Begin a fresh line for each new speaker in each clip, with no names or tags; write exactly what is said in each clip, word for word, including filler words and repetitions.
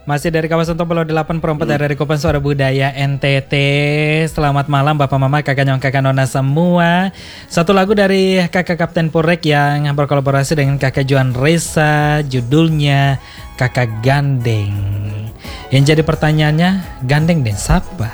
Masih dari kawasan Tompelo delapan per empat dari Kopan Suara Budaya N T T. Selamat malam Bapak Mama, kakak nyong, kakak nona semua. Satu lagu dari kakak Kapten Purek yang berkolaborasi dengan kakak Johan Reza, judulnya Kakak Gandeng. Yang jadi pertanyaannya, gandeng dan siapa?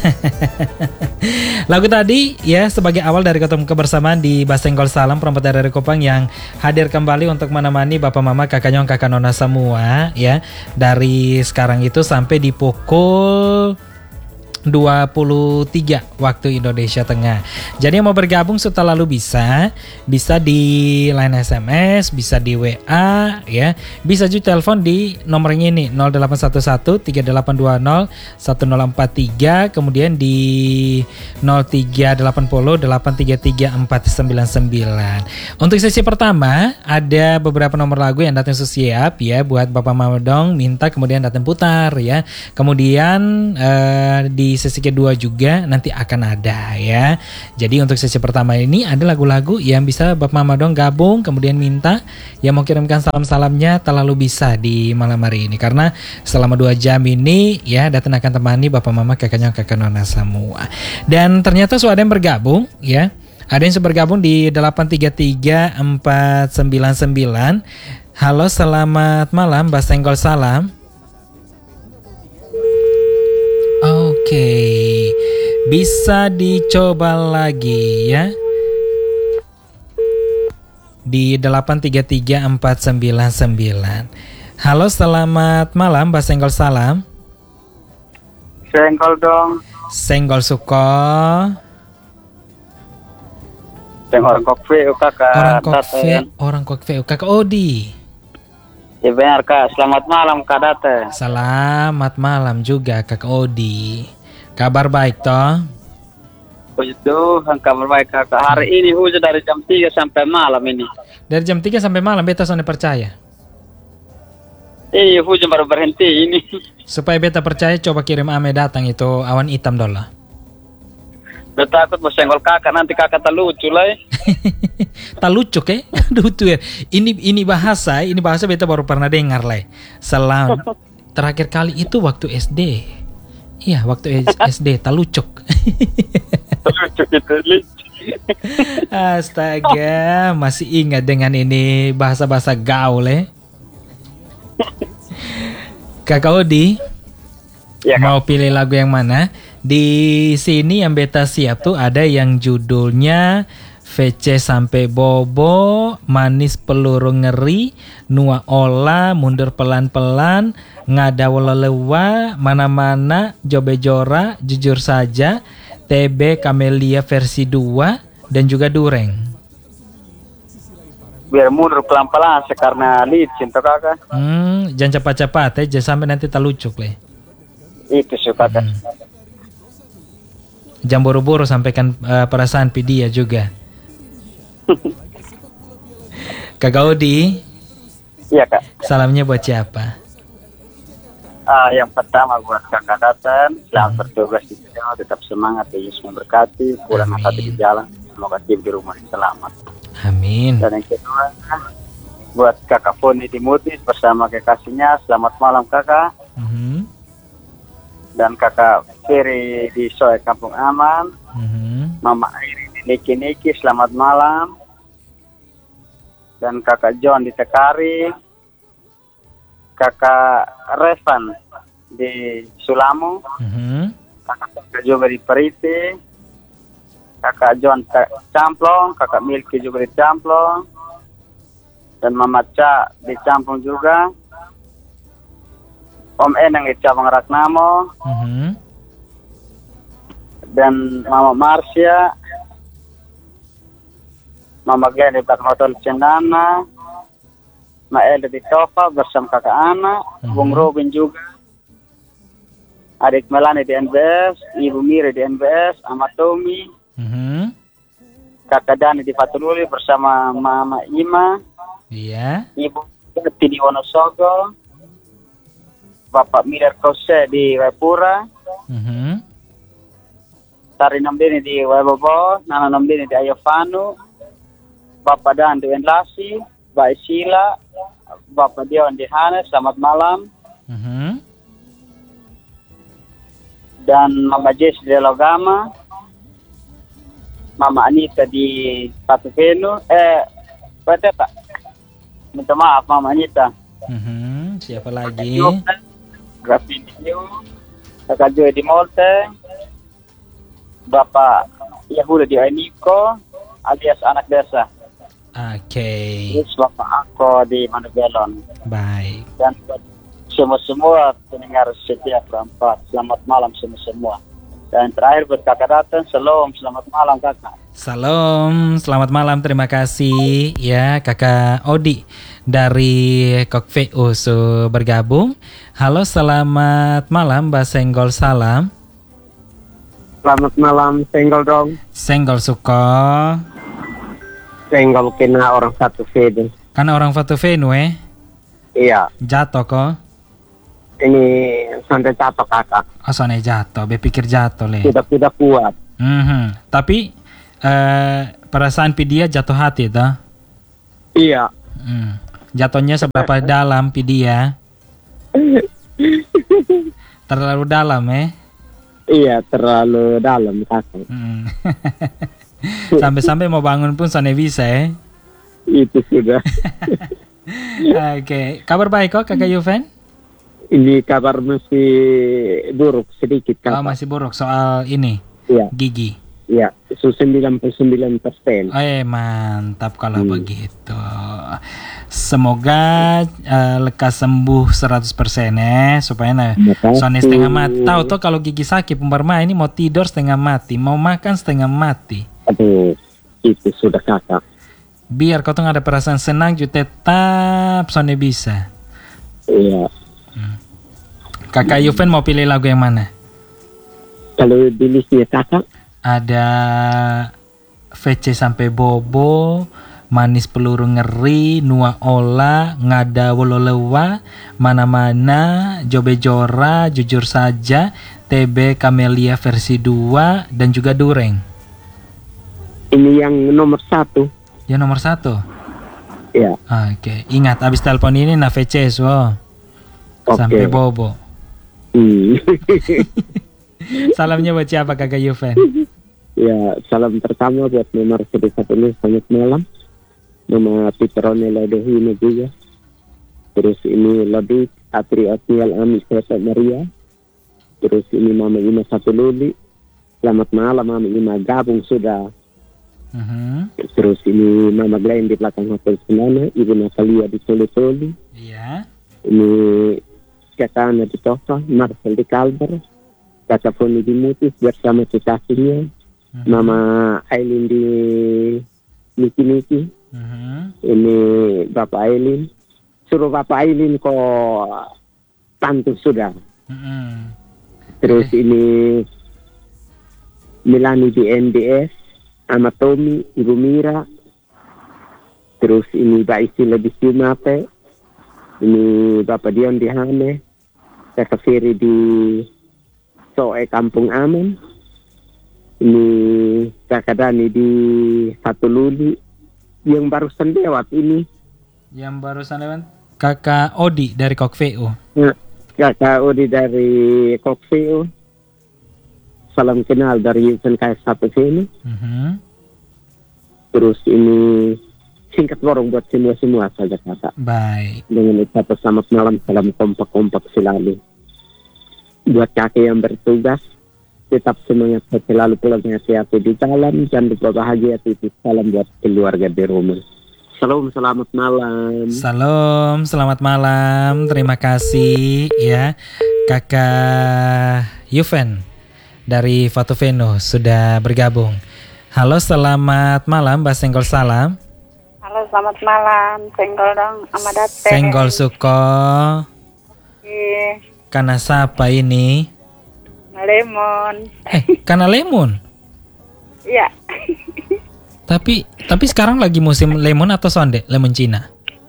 Lagu tadi ya sebagai awal dari ketemu kebersamaan di Basenggol Salam perempat dari Kopang yang hadir kembali untuk menemani Bapak Mama, kakak nyong, kakak nona semua ya, dari sekarang itu sampai di pukul dua puluh tiga waktu Indonesia Tengah. Jadi yang mau bergabung selalu bisa, bisa di line S M S, bisa di W A ya, bisa juga telepon di nomornya ini nol delapan satu satu tiga delapan dua nol satu nol empat tiga, kemudian di nol tiga delapan nol delapan tiga tiga empat sembilan sembilan. Untuk sesi pertama ada beberapa nomor lagu yang datang siap ya buat Bapak Mama dong minta, kemudian datang putar ya. Kemudian eh, di Di sesi kedua juga nanti akan ada ya. Jadi untuk sesi pertama ini ada lagu-lagu yang bisa Bapak Mama dong gabung kemudian minta, yang mau kirimkan salam-salamnya terlalu bisa di malam hari ini, karena selama dua jam ini ya Daten akan temani Bapak Mama, kakaknya, kakak nona semua. Dan ternyata sudah ada yang bergabung ya. Ada yang sudah bergabung di delapan tiga tiga empat sembilan sembilan. Halo, selamat malam Basenggol Salam. Oke, okay. Bisa dicoba lagi ya di delapan tiga tiga empat sembilan sembilan. Halo, selamat malam Basenggol Salam.
Senggol dong.
Senggol suko.
Senggol kokve kakak.
Orang kokve, orang kokve kakak Odi.
Ya benar Kak, selamat malam Kak Date.
Selamat malam juga Kak Odi. Kabar baik toh?
Puji Tuhan, kabar baik Kakak. Hari ini hujan dari jam tiga sampai malam ini.
Dari jam tiga sampai malam, beta soalnya percaya.
Iya, hujan baru berhenti ini.
Supaya beta percaya, coba kirim ame datang itu awan hitam dulu.
Beta takut mau senggol kakak, nanti kakak tak lucu lah.
Tak lucu ke? Aduh tuh ya. Ini ini bahasa, ini bahasa beta baru pernah dengar lah. Selang terakhir kali itu waktu S D. Iya, waktu S D tak lucu.
Lucu gitu, lucu.
Astaga, masih ingat dengan ini bahasa-bahasa gaul ya. Kakak Odi, ya, mau pilih lagu yang mana? Di sini yang beta siap tuh ada yang judulnya V C sampai bobo, manis peluru ngeri, nua ola, mundur pelan-pelan, ngada walalewa, mana-mana, jobe jora, jujur saja, T B Camelia versi dua, dan juga Dureng.
Biar mundur pelan-pelan karena licin tuh kakak.
Hmm, jangan cepat-cepat ya, jangan sampai nanti tak lucu le.
Itu suka kakak. Hmm.
Jangan buru-buru sampaikan uh, perasaan dia juga. Kakak Odi.
Iya kak.
Salamnya buat siapa?
Uh, yang pertama buat kakak Datan, selamat hmm. bertugas di sana, tetap semangat, Yesus memberkati, pulang hati di jalan, semoga tiba di rumah selamat.
Amin.
Dan yang kedua buat kakak Poni di Mutis bersama kekasihnya, selamat malam kakak.
Hmm.
Dan kakak Ferry di Soe Kampung Aman,
mm-hmm.
Mama Airi di Niki Niki, selamat malam. Dan kakak John di Tekari, kakak Revan di Sulamu,
mm-hmm.
kakak juga di Periti, kakak John Camplong, kakak Milky juga di Camplong, dan Mama Ca di Camplong juga. Om Enang di Cabang Ragnamo, mm-hmm. dan Mama Marsha, Mama Glenn di Belakang Hotel Cendana, Ma Elde di Tofa bersama kakak Ana, mm-hmm. Bung Robin juga, adik Melani di N B S, Ibu Miri di N B S, Ama Tommy, mm-hmm. kakak Dani di Patululi bersama Mama Ima,
yeah.
Ibu Titi di Wonosogo, Bapak Mirar Kose di Waipura,
mm-hmm.
Tari Nambini di Waibobo, Nana Nambini di Ayovanu, Bapak Dan di Wenlasi, Mbak Sila, Bapak Dion di Hanes, selamat malam.
Mm-hmm.
dan Mama Jess di Logama, Mama Anita di Patuveno, eh, Pateta. Minta maaf Mama Anita.
Mhm, siapa lagi?
Graffiti Kakak Joy di Molte, Bapak Yahuda di Ainiko, alias anak desa.
Oke.
Terus Bapak Angko di Manubelon.
Baik.
Dan semua-semua pendengar setiap perempat, selamat malam semua-semua. Dan terakhir buat kakak datang, salam, selamat malam kakak.
Salam, selamat malam, terima kasih ya kakak Odi dari Kokveu su bergabung. Halo, selamat malam Mbak Senggol Salam.
Selamat malam, Senggol dong.
Senggol Suko.
Senggol kena orang satu venu.
Karena orang Fatu Venu eh?
Iya,
Jatuh kok.
ini sampai jatuh kakak.
Asone jatuh, berpikir jatuh le.
Tidak tidak kuat.
Mhm. Tapi eh, perasaan pi dia jatuh hati toh.
Iya.
Hmm. Jatuhnya seberapa dalam pi dia? Terlalu dalam eh?
Iya, terlalu dalam kakak.
Hmm. Sampai-sampai mau bangun pun sana bisa eh?
Itu sudah.
Oke, kabar baik kok kakak Yuven?
Ini kabar masih buruk sedikit
Oh,
kakak.
masih buruk soal ini
Iya,
gigi.
iya. Su sembilan puluh sembilan persen.
Eh mantap kalau
Hmm.
begitu. Semoga eh, lekas sembuh seratus persen eh supaya nah
Makasih.
soalnya setengah mati. Tahu tuh kalau gigi sakit Pembarma ini mau tidur setengah mati, mau makan setengah mati.
Aduh, itu sudah kakak.
Biar kau tuh ada perasaan senang juga tetap soalnya bisa.
Iya.
Kakak Yuven mau pilih lagu yang mana?
Kalau di listnya kakak,
Ada V C sampai Bobo, Manis Peluru Ngeri, Nua Ola, Ngada Wololowa, Mana-Mana, Jobe Jora, Jujur Saja, T B Camelia versi dua, dan juga Dureng.
ini yang nomor satu.
Ya nomor satu.
Iya.
Oke, ingat abis telepon ini na V C so.
Oke.
Sampai Bobo.
Hmm.
Salamnya buat siapa kakak Yuven?
Ya, salam pertama buat nomor satu ini, selamat malam. Nama Peterone Ladohino juga. Terus ini Lodi, Atri Otniel Ami Seta Maria. Terus ini Mama Ima Satu Luli. Selamat malam Mama Ima, gabung sudah.
Mhm.
Terus ini Mama Glenn di belakang Hotel Senana. Ibu Natalia di Toli-Toli.
Iya.
Ini Kakak Ana di Tofa, Marcel di Kalbar. Kakak Foni di Mutis bersama kekasihnya.
Mhm.
Mama Aileen di Niki Niki.
Mhm.
Ini Bapak Aileen. Suruh Bapak Aileen kok tantu sudah.
Mhm.
Terus ini Milani di N D S. Sama Tommy, Ibu Mira. Terus ini Mbak Isila di Siumate. Ini Bapak Dion di Hane. Kakak Firi di Soe Kampung Aman. Ini Kakak Dani di Satu Luli. Yang barusan lewat ini.
Yang barusan lewat kakak Odi dari Kokveu.
Nah, Kakak Odi dari Kokveu. Salam kenal dari Yusen K S satu sini.
Mhm.
Terus ini singkat borong buat semua-semua saja kakak.
Baik.
Dengan ucapan selamat malam, salam kompak-kompak selalu. Buat kakek yang bertugas, tetap semangat selalu, pulang hati-hati di jalan, jangan lupa bahagia, titip salam buat keluarga di rumah. Salam, selamat malam.
Salam, selamat malam. Terima kasih ya kakak Yuven dari Fatu Venu sudah bergabung. Halo, selamat malam Mbak Senggol Salam.
Halo, selamat malam. Senggol dong, sama Date.
Senggol Suko.
Iya,
Karena siapa ini?
lemon.
Eh, karena lemon.
Iya.
Tapi tapi sekarang lagi musim lemon atau sonde? Lemon Cina.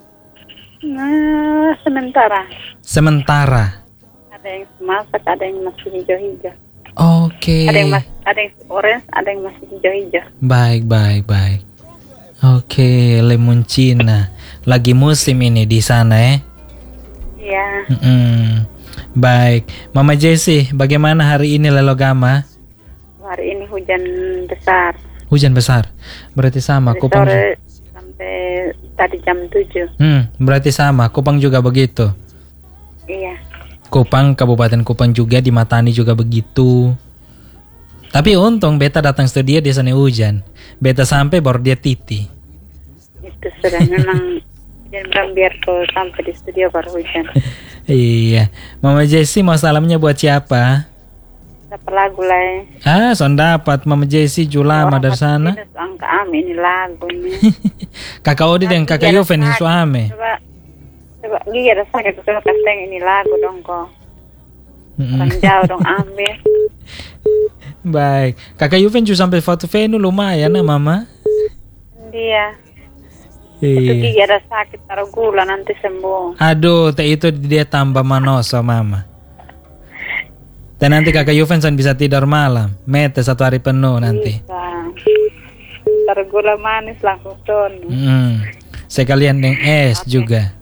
Nah, sementara.
Sementara.
Ada yang masak, ada yang masih hijau-hijau.
Oke.
Ada yang mas, ada yang orange, ada yang masih hijau-hijau.
Baik, baik, baik. Oke, lemon Cina. Lagi musim ini di sana ya.
Iya.
Mm-mm. Baik, Mama Jessie, bagaimana hari ini Lelogama?
Hari ini hujan besar.
Hujan besar, berarti sama.
Dari
Kupang.
sore sampai tadi jam tujuh.
Hmm, berarti sama. Kupang juga begitu.
Iya.
Kupang, Kabupaten Kupang juga, di Matani juga begitu. Tapi untung beta datang studio di sana hujan. Beta sampai baru dia titi.
Itu sudah memang hujan biar kau sampai di studio baru hujan.
Iya, Mama Jessie mau salamnya buat siapa?
Dapat lagu lah.
Ah, son dapat Mama Jessie Julama dari sana.
Angka Ame ini lagunya.
Kakak Odi dan Kakak Yoven yang suame.
Coba, coba gigi ada sakit coba kasih ini lagu dong kok. Orang jauh dong ambil.
Baik, Kakak Yoven juga sampai foto Venu lumayan nah Mama.
Dia. Itu
Iya.
gigi ada sakit taruh gula nanti sembuh.
Aduh, teh itu dia tambah manoso Mama. Dan nanti Kakak Yoven san bisa tidur malam. Mete satu hari penuh nanti.
Bisa. Taruh gula manis langsung ton.
Hmm. Sekalian dengan es juga.